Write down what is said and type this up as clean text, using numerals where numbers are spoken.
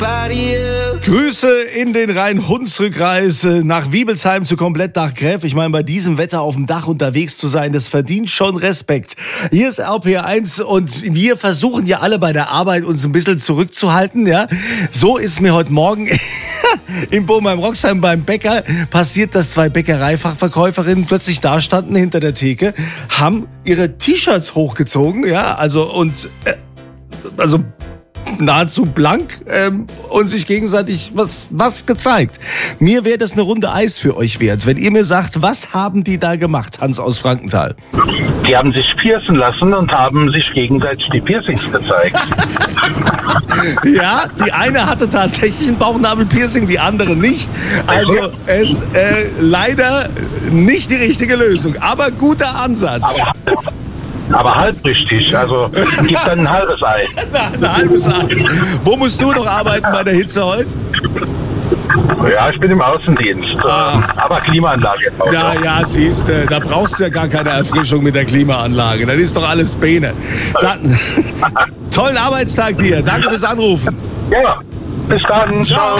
Grüße in den Rhein-Hunsrück-Kreis nach Wiebelsheim zu Komplettdach Greff. Ich meine, bei diesem Wetter auf dem Dach unterwegs zu sein, das verdient schon Respekt. Hier ist RPR1 und wir versuchen ja alle bei der Arbeit uns ein bisschen zurückzuhalten. Ja, so ist mir heute Morgen in Bochum-Roxheim beim Bäcker passiert, dass zwei Bäckereifachverkäuferinnen plötzlich da standen hinter der Theke, haben ihre T-Shirts hochgezogen, ja, also nahezu blank und sich gegenseitig was gezeigt. Mir wäre das eine Runde Eis für euch wert, wenn ihr mir sagt, was haben die da gemacht, Hans aus Frankenthal? Die haben sich piercen lassen und haben sich gegenseitig die Piercings gezeigt. Ja, die eine hatte tatsächlich ein Bauchnabelpiercing, die andere nicht. Also es leider nicht die richtige Lösung, aber guter Ansatz. Aber halb richtig, also gibt dann ein halbes Ei. Ein halbes Eis. Wo musst du noch arbeiten bei der Hitze heute? Ja, ich bin im Außendienst, aber Klimaanlage jetzt auch. Ja, siehst du, da brauchst du ja gar keine Erfrischung mit der Klimaanlage. Das ist doch alles Bene. Tollen Arbeitstag dir. Danke fürs Anrufen. Ja, bis dann. Ciao.